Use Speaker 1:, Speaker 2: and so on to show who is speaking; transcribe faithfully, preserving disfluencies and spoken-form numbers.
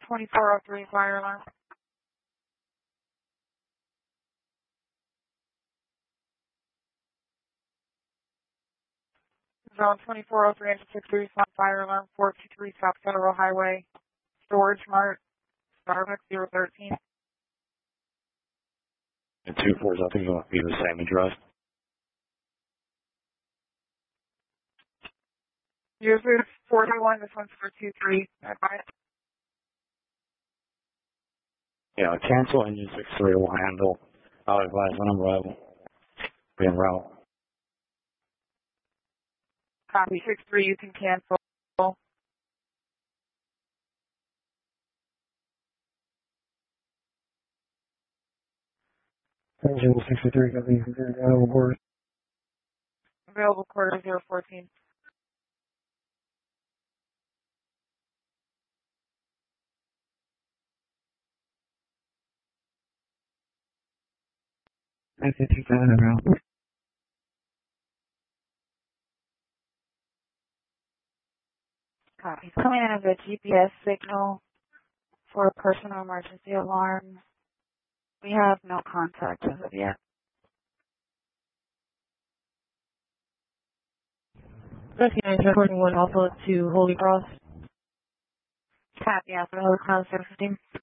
Speaker 1: twenty-four oh three, fire alarm. Zone twenty-four oh three, six three, fire alarm, four two three South Federal Highway, Storage Mart, Starbucks, zero thirteen.
Speaker 2: And two fours, I think it'll be the same address.
Speaker 1: User forty-one, this one's for two three. Advise.
Speaker 2: Yeah, cancel engine six three will handle. I'll advise when I'm arrival. Be en route.
Speaker 1: Copy six three, you can cancel.
Speaker 2: Engine sixty-three, got the available quarters.
Speaker 1: Available quarter zero fourteen.
Speaker 2: I think you got it around.
Speaker 1: Copy. Coming in as a G P S signal for a personal emergency alarm. We have no contact as of yet.
Speaker 3: Rescue nine one also to Holy Cross.
Speaker 1: Copy after Holy Cross zero fifteen.